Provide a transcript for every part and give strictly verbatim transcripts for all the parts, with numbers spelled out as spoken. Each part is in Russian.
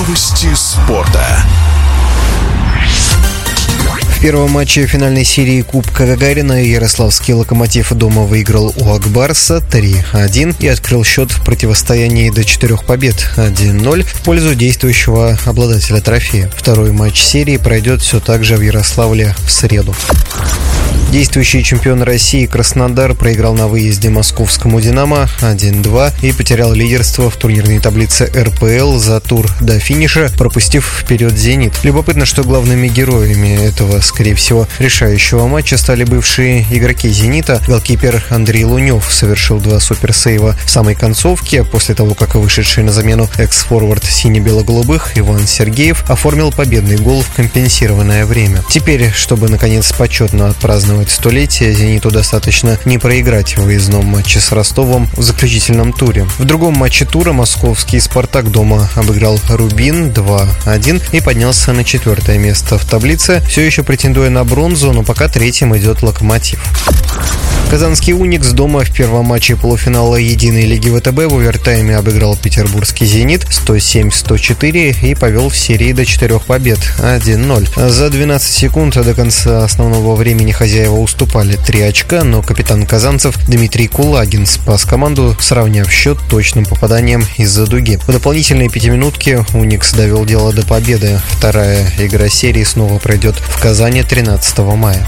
Новости спорта. В первом матче финальной серии Кубка Гагарина ярославский «Локомотив» дома выиграл у Ак-Барса три один и открыл счет в противостоянии до четырех побед один ноль в пользу действующего обладателя трофея. Второй матч серии пройдет все так же в Ярославле в среду. Действующий чемпион России Краснодар проиграл на выезде московскому «Динамо» один два и потерял лидерство в турнирной таблице эр пэ эл за тур до финиша, пропустив вперед «Зенит». Любопытно, что главными героями этого, скорее всего, решающего матча стали бывшие игроки «Зенита». Голкипер Андрей Лунев совершил два суперсейва в самой концовке, после того, как вышедший на замену экс-форвард сине-бело-голубых Иван Сергеев оформил победный гол в компенсированное время. Теперь, чтобы наконец почетно отпраздновать столетие, «Зениту» достаточно не проиграть в выездном матче с Ростовом в заключительном туре. В другом матче тура московский «Спартак» дома обыграл «Рубин» два один и поднялся на четвертое место в таблице, все еще претендуя на бронзу, но пока третьим идет «Локомотив». Казанский «Уникс» дома в первом матче полуфинала единой лиги вэ тэ бэ в овертайме обыграл петербургский «Зенит» сто семь сто четыре и повел в серии до четырех побед один ноль. За двенадцать секунд до конца основного времени хозяева уступали три очка, но капитан казанцев Дмитрий Кулагин спас команду, сравняв счет точным попаданием из-за дуги. В дополнительные пятиминутки «Уникс» довел дело до победы. Вторая игра серии снова пройдет в Казани тринадцатого мая.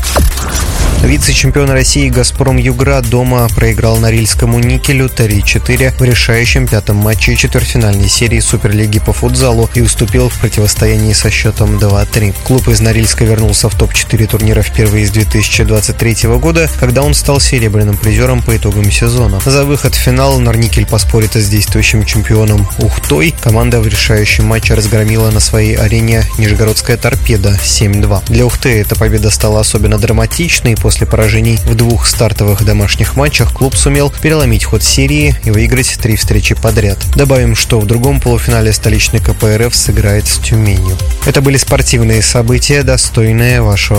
Вице-чемпион России «Газпром Югра» дома проиграл Норильскому «Никелю» три четыре в решающем пятом матче четвертьфинальной серии Суперлиги по футзалу и уступил в противостоянии со счетом два три. Клуб из Норильска вернулся в топ четыре турнира впервые с две тысячи двадцать третьего года, когда он стал серебряным призером по итогам сезона. За выход в финал Норникель поспорит с действующим чемпионом Ухтой. Команда в решающем матче разгромила на своей арене Нижегородская «Торпедо» семь два. Для Ухты эта победа стала особенно драматичной. После поражений в двух стартовых домашних матчах клуб сумел переломить ход серии и выиграть три встречи подряд. Добавим, что в другом полуфинале столичный ка пэ эр эф сыграет с Тюменью. Это были спортивные события, достойные вашего